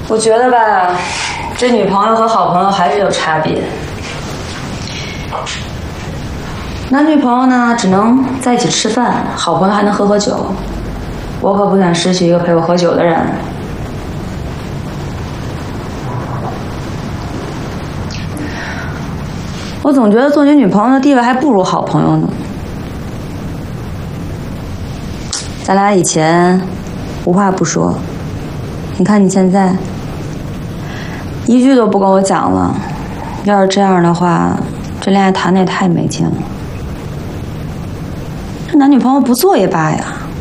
我觉得吧，这女朋友和好朋友还是有差别。男女朋友呢，只能在一起吃饭，好朋友还能喝喝酒。我可不想失去一个陪我喝酒的人。我总觉得做你女朋友的地位还不如好朋友呢。咱俩以前无话不说，你看你现在一句都不跟我讲了。要是这样的话，这恋爱谈的也太没劲了。这男女朋友不做也罢呀。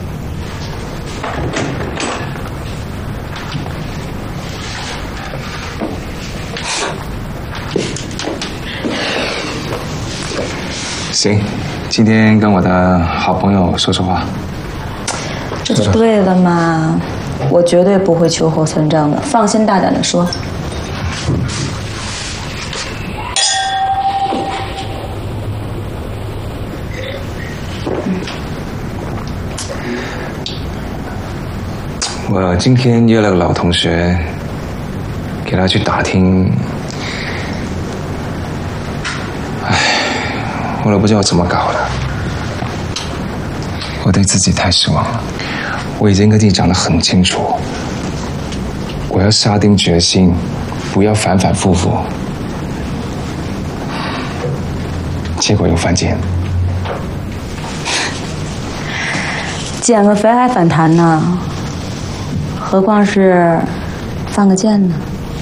行，今天跟我的好朋友说说话。 这是对的嘛？我绝对不会秋后算账的，放心大胆的说。 我今天约了个老同学，给他去打听。我都不知道怎么搞的。我对自己太失望了。我已经跟你讲得很清楚，我要下定决心，不要反反复复。结果又犯贱。 减个肥还反弹呢，何况是犯个贱呢？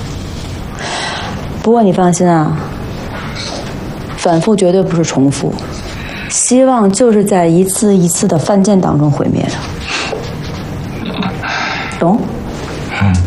不过你放心啊，反复绝对不是重复，希望就是在一次一次的犯贱当中毁灭的，懂？